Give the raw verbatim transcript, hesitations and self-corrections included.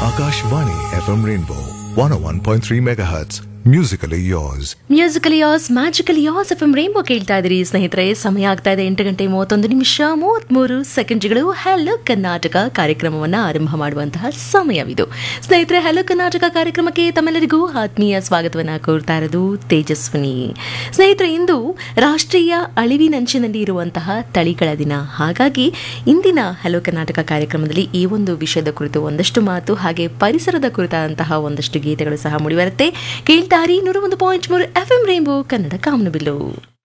Akashvani F M Rainbow one oh one point three megahertz. Musically yours. Musically as magically as F M rainbow ಕೇಳ್ತಾ ಇದ್ದೀರಿ ಸ್ನೇಹಿತರೆ. ಸಮಯ ಆಗ್ತಾ ಇದೆ ಎಂಟು ಗಂಟೆ ಮೂವತ್ತೊಂದು ನಿಮಿಷ ಮೂವತ್ತ್ಮೂರು ಸೆಕೆಂಡ್ಗಳು. ಹಲೋ ಕರ್ನಾಟಕ ಕಾರ್ಯಕ್ರಮವನ್ನು ಆರಂಭ ಮಾಡುವಂತಹ ಸಮಯವಿದು ಸ್ನೇಹಿತರೆ. ಹಲೋ ಕರ್ನಾಟಕ ಕಾರ್ಯಕ್ರಮಕ್ಕೆ ತಮ್ಮೆಲ್ಲರಿಗೂ ಆತ್ಮೀಯ ಸ್ವಾಗತವನ್ನು ಕೋರ್ತಾ ಇರೋದು ತೇಜಸ್ವಿನಿ. ಸ್ನೇಹಿತರೆ, ಇಂದು ರಾಷ್ಟ್ರೀಯ ಅಳಿವಿನಂಚಿನಲ್ಲಿ ಇರುವಂತಹ ತಳಿಗಳ ದಿನ. ಹಾಗಾಗಿ ಇಂದಿನ ಹಲೋ ಕರ್ನಾಟಕ ಕಾರ್ಯಕ್ರಮದಲ್ಲಿ ಈ ಒಂದು ವಿಷಯದ ಕುರಿತು ಒಂದಷ್ಟು ಮಾತು, ಹಾಗೆ ಪರಿಸರದ ಕುರಿತಾದಂತಹ ಒಂದಷ್ಟು ಗೀತೆಗಳು ಸಹ ಮೂಡಿಬರುತ್ತೆ. ಕೇಳ್ತಾರಿ ನೂರ ಒಂದು ಪಾಯಿಂಟ್ ಮೂರು ಎಫ್ ಎಂ ರೇಂಬೋ ಕನ್ನಡ ಕಾಮನಬಿಲ್ಲು.